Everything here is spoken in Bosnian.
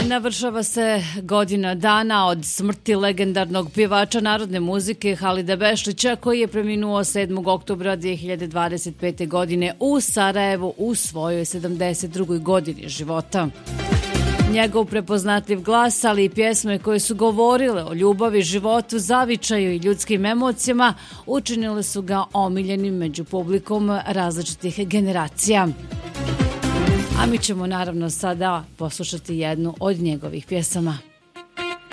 Navršava se godina dana od smrti legendarnog pjevača narodne muzike Halida Bešlića, koji je preminuo 7. oktobra 2025. godine u Sarajevu u svojoj 72. godini života. Njegov prepoznatljiv glas, ali i pjesme koje su govorile o ljubavi, životu, zavičaju i ljudskim emocijama, učinile su ga omiljenim među publikom različitih generacija. A mi ćemo naravno sada poslušati jednu od njegovih pjesama.